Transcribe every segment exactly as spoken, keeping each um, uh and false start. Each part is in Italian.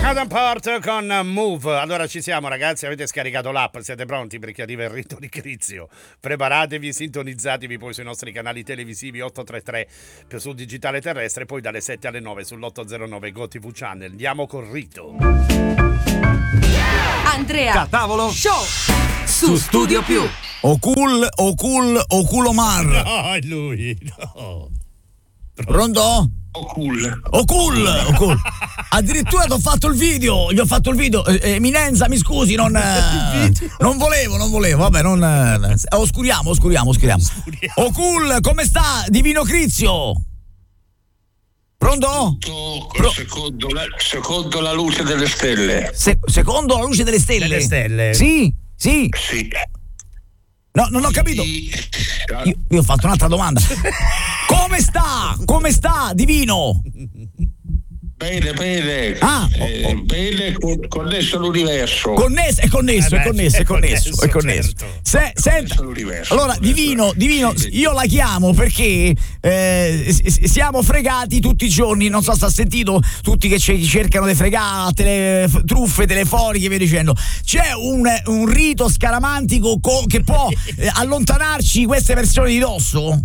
Adam Port con Move. Allora ci siamo ragazzi, avete scaricato l'app, siete pronti perché arriva il rito di Crizio. Preparatevi, sintonizzatevi poi sui nostri canali televisivi otto tre tre più sul digitale terrestre, poi dalle sette alle nove sull'ottocentonove GoTV Channel. Andiamo col rito. Andrea Catavolo Show su Studio Più. Ocul, Ocul, Oculomar. No, è lui. No. Pronto? Ocul. Ocul, Ocul. Addirittura ti ho fatto il video, gli ho fatto il video. Eh, Eminenza, mi scusi, non eh, non volevo, non volevo, vabbè, non eh, oscuriamo, oscuriamo, oscuriamo. Ocul, come sta? Divino Crizio? Pronto? Pro- secondo, la, secondo la luce delle stelle. Se- secondo la luce delle stelle? Delle stelle. Sì, sì. Sì. No, non ho capito. Io, io ho fatto un'altra domanda. Come sta? Come sta, Divino? Bene, bene. Ah, eh, oh, oh. Bene, con, connesso all'universo. Connesso, è connesso, Eh beh, è connesso, è è connesso, connesso, è connesso. certo. Se, senta, all'universo. allora, Divino, Divino, Sì, sì. io la chiamo perché eh, s- siamo fregati tutti i giorni, non so se ha sentito, tutti che ci cercano di fregare, tele, f- truffe telefoniche e via dicendo. C'è un, un rito scaramantico co- che può eh, allontanarci queste persone di dosso?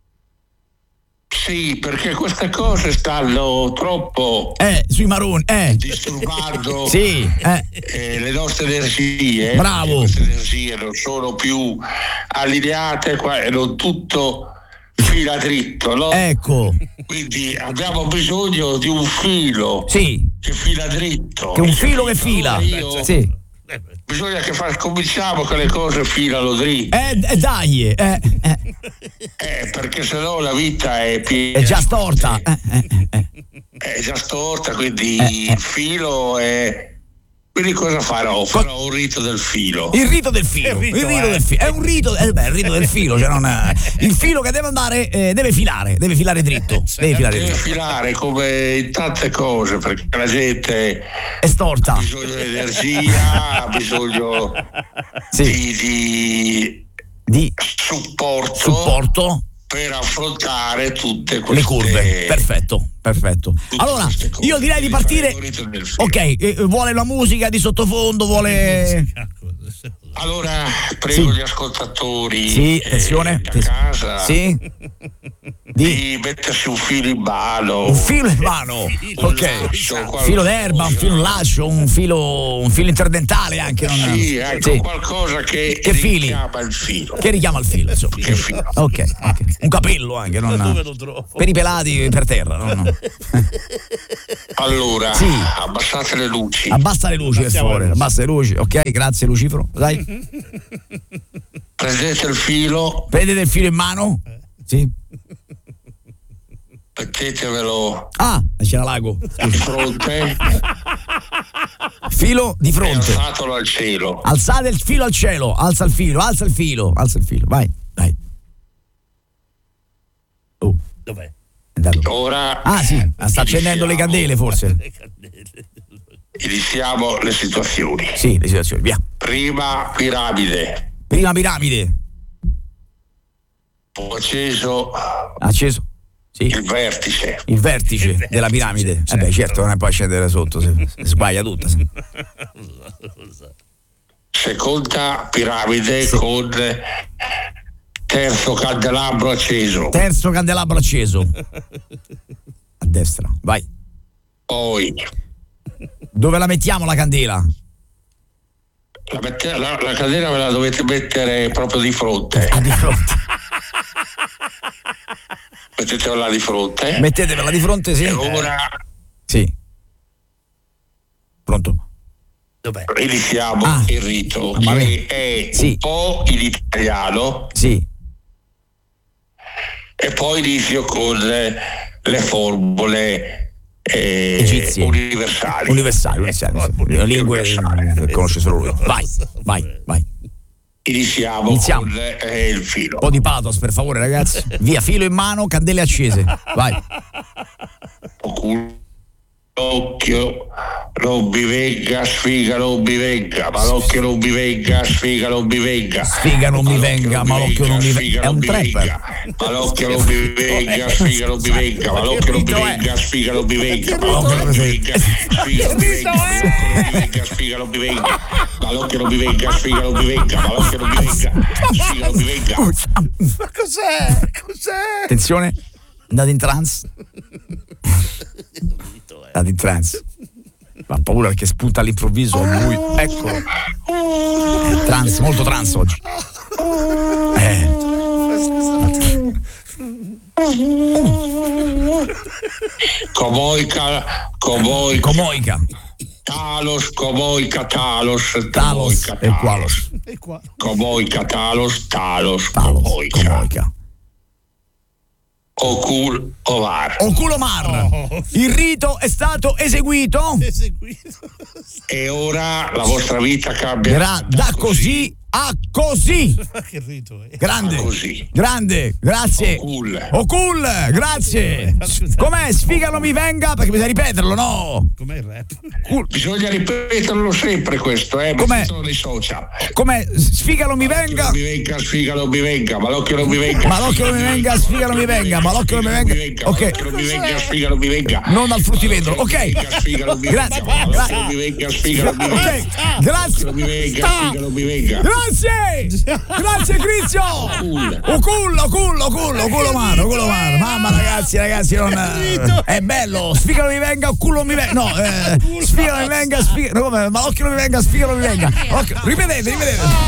Sì, perché queste cose stanno troppo Eh, sui maroni, eh. disturbando Sì, eh. eh, le nostre energie. Bravo. Le nostre energie non sono più allineate qua, e non tutto fila dritto, no? Ecco. Quindi abbiamo bisogno di un filo Sì, che fila dritto. che un filo che fila. Allora io- Sì. Bisogna che fa, cominciamo che le cose filano dritte, Eh, eh, dai, eh, eh, eh, perché sennò la vita è piena. è già storta. Eh, eh, eh. È già storta, quindi Eh, eh. il filo è. Quindi cosa farò? Farò un rito del filo. Il rito del filo, Che rito il rito è? del filo, è un rito, eh, beh, il rito del filo, cioè non è- il filo che deve andare, eh, deve filare, deve filare dritto, deve filare Deve dritto, filare come in tante cose, perché la gente è storta, ha bisogno di energia, ha bisogno sì, di, di di supporto, supporto, per affrontare tutte le queste curve, perfetto, perfetto. tutte Allora, queste cose. io direi di Devi fare partire, il rito del filo. ok, eh, vuole la musica di sottofondo, vuole... Allora prego Sì. gli ascoltatori Sì, eh, attenzione, da casa sì, di... di mettersi un filo in mano, Un filo in mano, ok. laccio, Un qualcosa. filo d'erba, un filo un laccio, un filo, un filo interdentale anche. Non... Sì, ecco, Sì. qualcosa che, Che fili? richiama il filo. Che richiama il filo, insomma. Che filo. Ok, ok. Un capello anche, non... Dove lo trovo? per i pelati per terra. No, no. Allora, Sì. abbassate le luci. Abbassa le luci per Abbassiamo favore, le luci. abbassa le luci, ok, grazie Lucifero. Dai, Prendete il filo, prendete il filo in mano. Sì. mettetevelo Ah, c'era l'ago. di fronte Filo di e fronte. alzatelo al cielo. Alzate il filo al cielo, alza il filo, alza il filo, alza il filo, vai, dai. Oh, Dov'è? è andato. Ora Ah sì, sta accendendo le candele forse. Le candele. iniziamo le situazioni. Sì, le situazioni, via. Prima piramide, Prima piramide, ho acceso acceso. Sì, il vertice, il vertice della piramide. Eh beh, certo, non è poi scendere sotto, si, si sbaglia tutta. si. seconda piramide con terzo candelabro acceso, Terzo candelabro acceso. A destra, vai. poi Dove la mettiamo la candela? la, mette- la, la candela ve la dovete mettere proprio di fronte, Ah, di fronte. mettetela di fronte. Mettetevela di fronte, sì. E ora Sì. Pronto? Dov'è? iniziamo Ah. il rito, Mamma che mia. è Sì. un po' in italiano, Sì. e poi inizio con le, le formule eh, Egizie. universali. Universale, universale. Sì. Le lingue che conosce solo lui. Vai, vai, vai. Iniziamo, Iniziamo. con eh, il filo. Un po' di pathos, per favore, ragazzi. Via, filo in mano, candele accese. Vai. Occhio non mi venga, sfiga non mi venga, malocchio non mi venga, sfiga non mi venga. Sfiga non mi Malocchio venga, malocchio non mi venga. È un trapper. ma l'occhio non mi venga, sfiga non mi venga, ma l'occhio non mi venga, sfiga non mi venga, ma l'occhio non mi venga, sfiga non mi venga, sfiga non mi venga, ma l'occhio non mi venga, sfiga non mi venga, ma l'occhio non mi venga, sfiga non mi venga. Ma cos'è? Cos'è? Attenzione, andate in trance. Andate in trance. Ma ha paura perché spunta all'improvviso a lui. Eccolo. Trance, molto trance oggi. Eh. Comoica, comoica. Comoica. Talos, comoica, talos, Talos comoica, e Qualos. E qua. Comoica, talos, talos, Talos, comoica. Comoica. Ocul, ovar. Oculomar. Il rito è stato eseguito. Eseguito. E ora la vostra vita cambia Gra- da così a così. Ma che rito è? Grande, Ah, così. grande, grazie. Ocul. Ocul, grazie. Com'è? Sfiga non mi venga perché bisogna ripeterlo, no? Com'è il rap? Cool. Bisogna ripeterlo sempre questo, eh, ma Com'è? sono dei social. Com'è? Sfiga non mi venga. Non mi venga, sfiga non mi venga, ma l'occhio non mi venga. Ma l'occhio non mi venga, sfiga non mi venga, ma l'occhio non mi venga. Ok. L'occhio non mi venga, sfiga non mi venga. Non al fruttivendolo, ok. Sfiga non mi Grazie. venga, ma l'occhio non mi venga, sfiga non mi venga. Ok, grazie. Non mi venga, sfiga non mi venga. Grazie! Grazie Crizio! Ocullo, ocullo, ocullo, ocullo mano, ocullo mano. Mamma ragazzi, ragazzi, non è bello. Sfiga non mi venga, culo non mi venga. No, eh, sfiga non mi venga, sfiga. No, come? Ma l'occhio non mi venga, sfiga non mi venga. Occhio. Ripetete, ripetete.